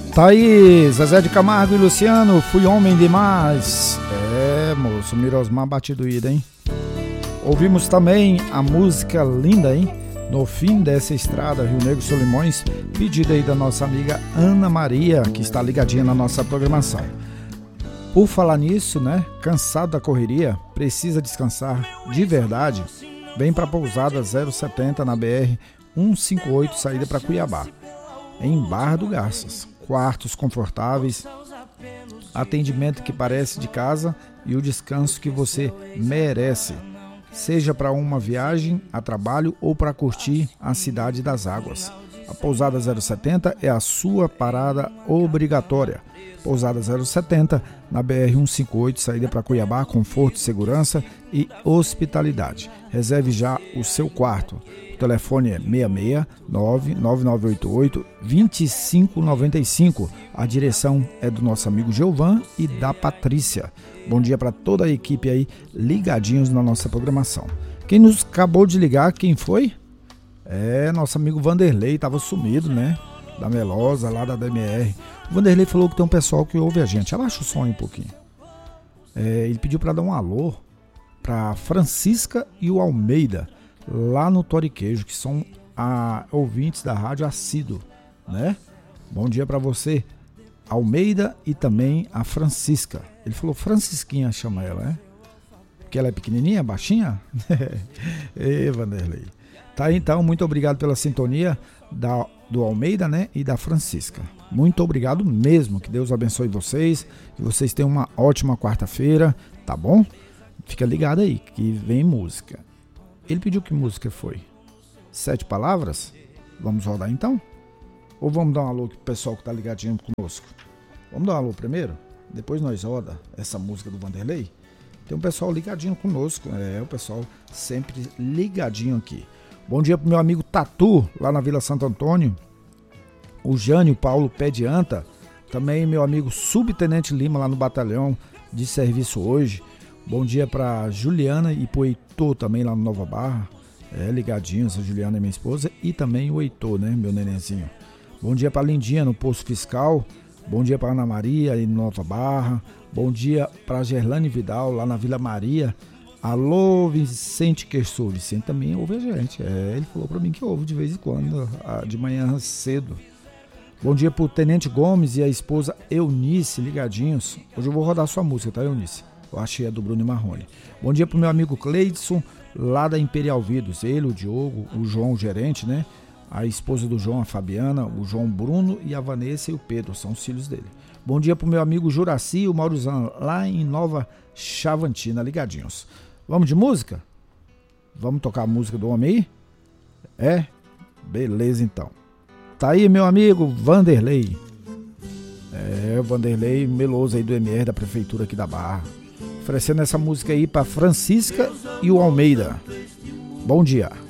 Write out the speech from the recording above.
Tá aí, Zezé de Camargo e Luciano, fui homem demais. É, moço, Mirosmar batido ida, hein? Ouvimos também a música linda, hein? No fim dessa estrada, Rio Negro Solimões, pedida aí da nossa amiga Ana Maria, que está ligadinha na nossa programação. Por falar nisso, né? Cansado da correria, precisa descansar de verdade? Vem para a pousada 070 na BR 158, saída para Cuiabá, em Barra do Garças. Quartos confortáveis, atendimento que parece de casa e o descanso que você merece, seja para uma viagem a trabalho ou para curtir a Cidade das Águas. A Pousada 070 é a sua parada obrigatória. Pousada 070 na BR 158, saída para Cuiabá, conforto, segurança e hospitalidade. Reserve já o seu quarto. O telefone é 669-9988-2595. A direção é do nosso amigo Gilvan e da Patrícia. Bom dia para toda a equipe aí, ligadinhos na nossa programação. Quem nos acabou de ligar, quem foi? É, nosso amigo Vanderlei, estava sumido, né? Da Melosa, lá da DMR. O Vanderlei falou que tem um pessoal que ouve a gente. Abaixa o som aí um pouquinho. Ele pediu para dar um alô para Francisca e o Almeida, lá no Toriquejo, que são ouvintes da rádio assíduo, né? Bom dia para você, Almeida, e também a Francisca. Ele falou Francisquinha, chama ela, né? Porque ela é pequenininha, baixinha? Ê, Vanderlei. Tá, então, muito obrigado pela sintonia do Almeida, né, e da Francisca. Muito obrigado mesmo, que Deus abençoe vocês, que vocês tenham uma ótima quarta-feira, tá bom? Fica ligado aí, que vem música. Ele pediu que música foi? 7 palavras? Vamos rodar então? Ou vamos dar um alô pro pessoal que tá ligadinho conosco? Vamos dar um alô primeiro? Depois nós roda essa música do Vanderlei? Tem um pessoal ligadinho conosco, o pessoal sempre ligadinho aqui. Bom dia pro meu amigo Tatu, lá na Vila Santo Antônio. O Jânio Paulo Pé de Anta. Também meu amigo Subtenente Lima, lá no batalhão de serviço hoje. Bom dia pra Juliana e pro Heitor também, lá no Nova Barra. Ligadinhos, a Juliana é minha esposa. E também o Heitor, né, meu nenenzinho. Bom dia pra Lindinha, no Posto Fiscal. Bom dia pra Ana Maria, aí no Nova Barra. Bom dia pra Gerlane Vidal, lá na Vila Maria. Alô, Vicente Querçou. Vicente também ouve a gente. Ele falou pra mim que ouve de vez em quando, de manhã cedo. Bom dia pro Tenente Gomes e a esposa Eunice, ligadinhos. Hoje eu vou rodar sua música, tá, Eunice? Eu achei a do Bruno Marrone. Bom dia pro meu amigo Cleidson, lá da Imperial Vidros. Ele, o Diogo, o João, o gerente, né? A esposa do João, a Fabiana, o João Bruno e a Vanessa e o Pedro, são os filhos dele. Bom dia pro meu amigo Juraci e o Mauruzano, lá em Nova Chavantina, ligadinhos. Vamos de música? Vamos tocar a música do homem aí? Beleza então. Tá aí meu amigo Vanderlei. O Vanderlei Meloso aí do MR da Prefeitura aqui da Barra. Oferecendo essa música aí pra Francisca e o Almeida. Bom dia.